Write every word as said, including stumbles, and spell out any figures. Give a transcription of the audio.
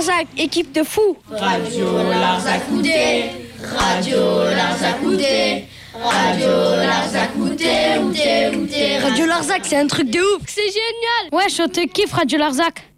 Larzac, équipe de fous. Radio Larzac Outé, Radio Larzac Outé, Radio Larzac Outé, Outé, Outé. Radio Larzac, c'est un truc de ouf. C'est génial. Ouais, je te kiffe Radio Larzac.